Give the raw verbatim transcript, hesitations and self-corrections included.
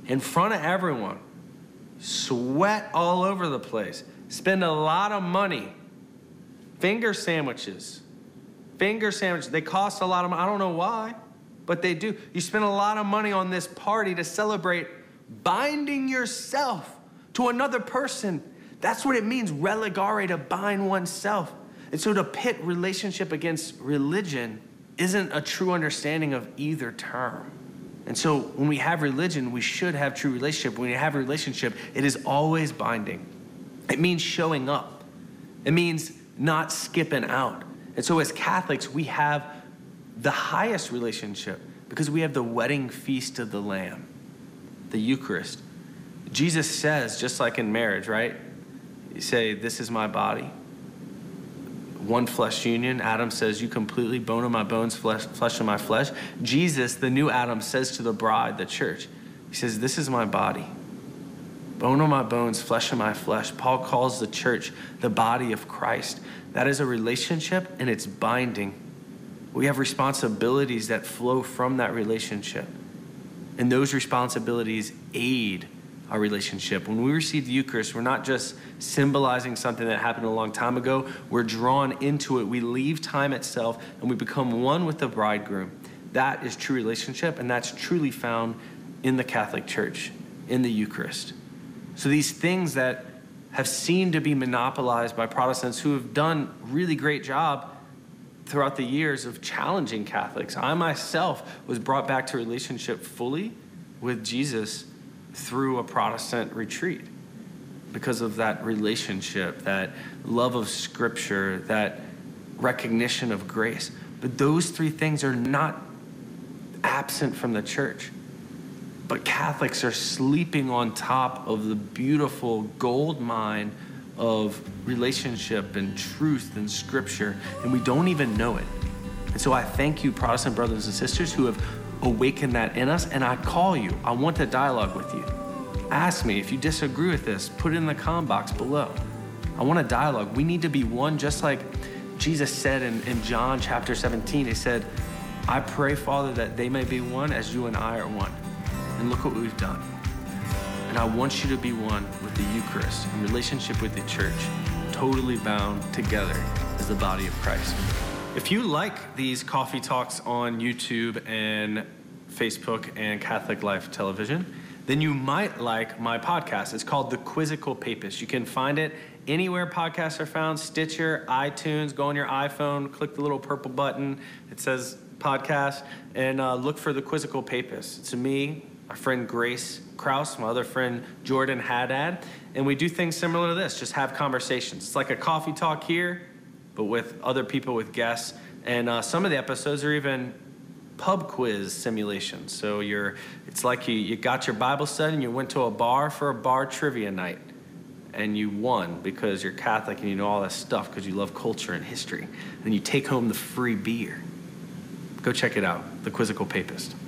in front of everyone, sweat all over the place, spend a lot of money, finger sandwiches, finger sandwiches. They cost a lot of money. I don't know why, but they do. You spend a lot of money on this party to celebrate binding yourself to another person. That's what it means, religare, to bind oneself. And so to pit relationship against religion isn't a true understanding of either term. And so when we have religion, we should have true relationship. When we have a relationship, it is always binding. It means showing up. It means not skipping out. And so as Catholics, we have the highest relationship because we have the wedding feast of the Lamb, the Eucharist. Jesus says, just like in marriage, right? You say, this is my body. One flesh union. Adam says, you completely, bone of my bones, flesh, flesh of my flesh. Jesus, the new Adam, says to the bride, the church, he says, this is my body. Bone of my bones, flesh of my flesh. Paul calls the church the body of Christ. That is a relationship, and it's binding. We have responsibilities that flow from that relationship. And those responsibilities aid our relationship. When we receive the Eucharist, we're not just symbolizing something that happened a long time ago. We're drawn into it. We leave time itself, and we become one with the bridegroom. That is true relationship, and that's truly found in the Catholic Church, in the Eucharist. So these things that have seemed to be monopolized by Protestants who have done a really great job throughout the years of challenging Catholics. I myself was brought back to relationship fully with Jesus through a Protestant retreat because of that relationship, that love of Scripture, that recognition of grace. But those three things are not absent from the church. But Catholics are sleeping on top of the beautiful gold mine of relationship and truth and Scripture, and we don't even know it. And so I thank you, Protestant brothers and sisters, who have awakened that in us, and I call you. I want to dialogue with you. Ask me if you disagree with this. Put it in the comment box below. I want to dialogue. We need to be one, just like Jesus said in, in John chapter seventeen. He said, I pray, Father, that they may be one as you and I are one. And look what we've done. And I want you to be one with the Eucharist in relationship with the church, totally bound together as the body of Christ. If you like these coffee talks on YouTube and Facebook and Catholic Life Television, then you might like my podcast. It's called The Quizzical Papist. You can find it anywhere podcasts are found, Stitcher, iTunes. Go on your iPhone, click the little purple button. It says podcast, and uh, look for The Quizzical Papist. It's me, my friend Grace Kraus, my other friend Jordan Haddad, and we do things similar to this, just have conversations. It's like a coffee talk here, but with other people, with guests, and uh, some of the episodes are even pub quiz simulations. So you're, it's like you, you got your Bible study and you went to a bar for a bar trivia night, and you won because you're Catholic and you know all that stuff because you love culture and history, and you take home the free beer. Go check it out, The Quizzical Papist.